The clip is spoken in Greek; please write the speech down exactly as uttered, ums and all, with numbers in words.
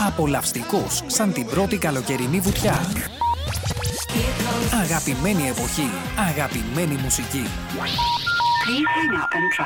Απολαυστικός σαν την πρώτη καλοκαιρινή βουτιά. Αγαπημένη εποχή, αγαπημένη μουσική.